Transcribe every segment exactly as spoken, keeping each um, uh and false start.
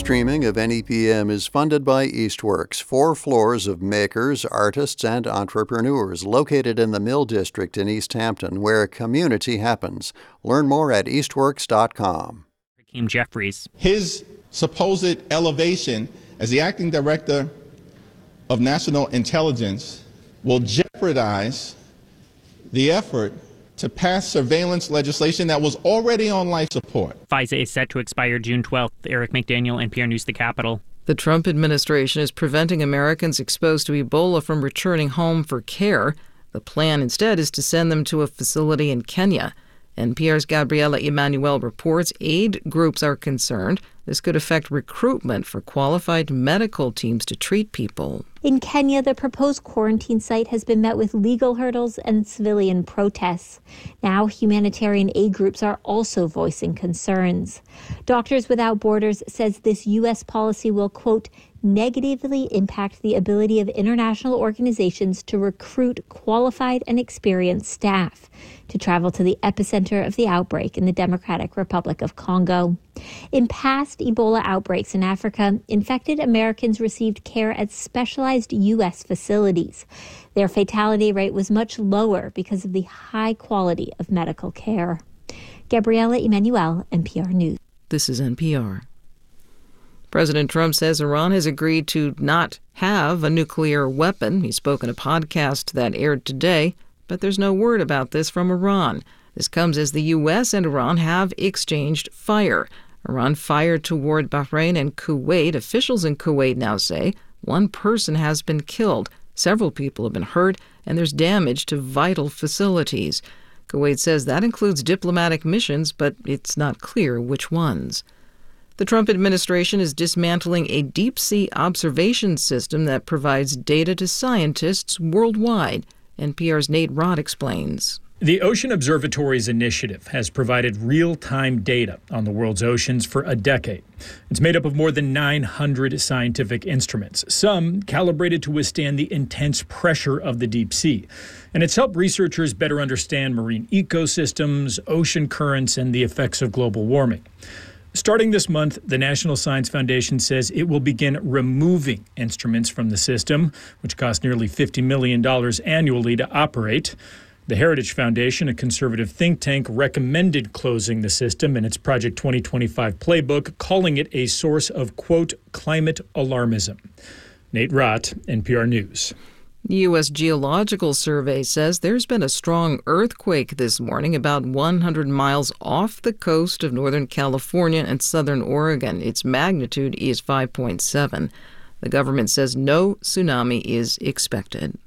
streaming of N E P M is funded by Eastworks, four floors of makers, artists, and entrepreneurs located in the Mill District in East Hampton, where community happens. Learn more at eastworks dot com. Hakeem Jeffries. His supposed elevation as the acting director of national intelligence will jeopardize the effort to pass surveillance legislation that was already on life support. FISA is set to expire June twelfth. Eric McDaniel, N P R News, The Capitol. The Trump administration is preventing Americans exposed to Ebola from returning home for care. The plan instead is to send them to a facility in Kenya. N P R's Gabriela Emanuel reports aid groups are concerned this could affect recruitment for qualified medical teams to treat people. In Kenya, the proposed quarantine site has been met with legal hurdles and civilian protests. Now, humanitarian aid groups are also voicing concerns. Doctors Without Borders says this U S policy will, quote, negatively impact the ability of international organizations to recruit qualified and experienced staff to travel to the epicenter of the outbreak in the Democratic Republic of Congo. In past Ebola outbreaks in Africa, infected Americans received care at specialized U S facilities. Their fatality rate was much lower because of the high quality of medical care. Gabriela Emanuel, N P R News. This is N P R. President Trump says Iran has agreed to not have a nuclear weapon. He spoke in a podcast that aired today, but there's no word about this from Iran. This comes as the U S and Iran have exchanged fire. Iran fired toward Bahrain and Kuwait. Officials in Kuwait now say one person has been killed, several people have been hurt, and there's damage to vital facilities. Kuwait says that includes diplomatic missions, but it's not clear which ones. The Trump administration is dismantling a deep-sea observation system that provides data to scientists worldwide. N P R's Nate Rott explains. The Ocean Observatories Initiative has provided real-time data on the world's oceans for a decade. It's made up of more than nine hundred scientific instruments, some calibrated to withstand the intense pressure of the deep sea. And it's helped researchers better understand marine ecosystems, ocean currents, and the effects of global warming. Starting this month, the National Science Foundation says it will begin removing instruments from the system, which cost nearly fifty million dollars annually to operate. The Heritage Foundation, a conservative think tank, recommended closing the system in its Project twenty twenty-five playbook, calling it a source of, quote, climate alarmism. Nate Rott, N P R News. The U S Geological Survey says there's been a strong earthquake this morning about one hundred miles off the coast of Northern California and southern Oregon. Its magnitude is five point seven. The government says no tsunami is expected.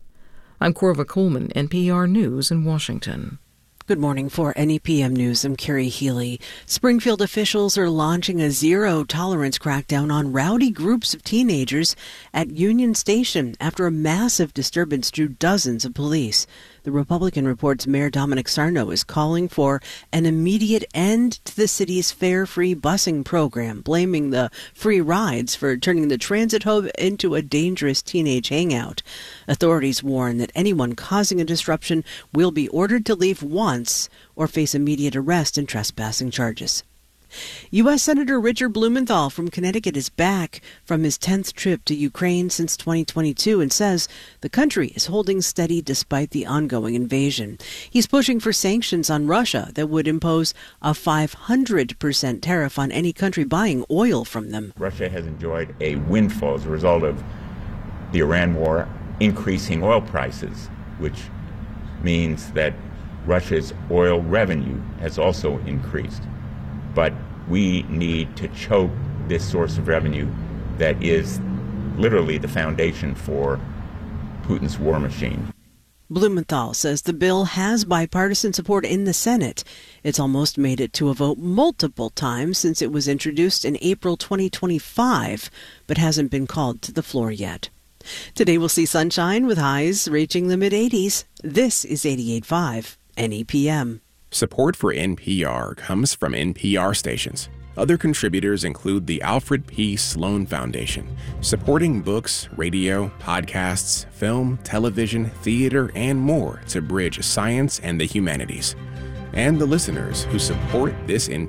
I'm Corva Coleman, N P R News in Washington. Good morning. For N E P M News, I'm Carrie Healy. Springfield officials are launching a zero-tolerance crackdown on rowdy groups of teenagers at Union Station after a massive disturbance drew dozens of police. The Republican reports Mayor Dominic Sarno is calling for an immediate end to the city's fare-free busing program, blaming the free rides for turning the transit hub into a dangerous teenage hangout. Authorities warn that anyone causing a disruption will be ordered to leave once or face immediate arrest and trespassing charges. U S. Senator Richard Blumenthal from Connecticut is back from his tenth trip to Ukraine since twenty twenty-two and says the country is holding steady despite the ongoing invasion. He's pushing for sanctions on Russia that would impose a five hundred percent tariff on any country buying oil from them. Russia has enjoyed a windfall as a result of the Iran war increasing oil prices, which means that Russia's oil revenue has also increased. But we need to choke this source of revenue that is literally the foundation for Putin's war machine. Blumenthal says the bill has bipartisan support in the Senate. It's almost made it to a vote multiple times since it was introduced in April twenty twenty-five, but hasn't been called to the floor yet. Today we'll see sunshine with highs reaching the mid-eighties. This is eighty-eight point five N E P M. Support for N P R comes from N P R stations. Other contributors include the Alfred P. Sloan Foundation, supporting books, radio, podcasts, film, television, theater, and more to bridge science and the humanities. And the listeners who support this N